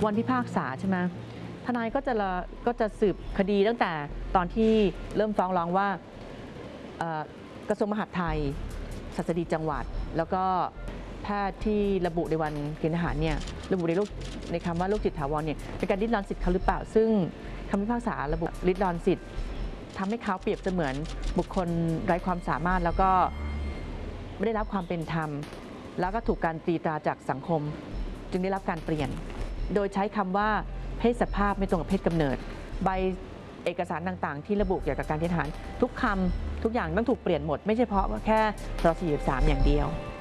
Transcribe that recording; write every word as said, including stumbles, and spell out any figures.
วันพิพากษาใช่ไหมทนายก็จะก็จะสืบคดีตั้งแต่ตอนที่เริ่มฟ้องร้องว่ากระทรวงมหาดไทยศัสดีจังหวัดแล้วก็แพทย์ที่ระบุในวันเกณฑ์ทหารเนี่ยระบุในลูกในคำว่าโรคจิตถาวรเนี่ยเป็นการริดรอนสิทธิ์เขาหรือเปล่าซึ่งคำพิพากษาระบุริดรอนสิทธิ์ทำให้เขาเปรียบเสมือนบุคคลไร้ความสามารถแล้วก็ไม่ได้รับความเป็นธรรมแล้วก็ถูกการตีตราจากสังคมจึงได้รับการเปลี่ยนโดยใช้คำว่าเพศสภาพไม่ตรงกับเพศกำเนิดใบเอกสารต่างๆที่ระบุเกี่ยวกับการเกณฑ์ทหารทุกคำทุกอย่างต้องถูกเปลี่ยนหมดไม่ใช่เพราะว่าแค่รอสี่สิบสามอย่างเดียว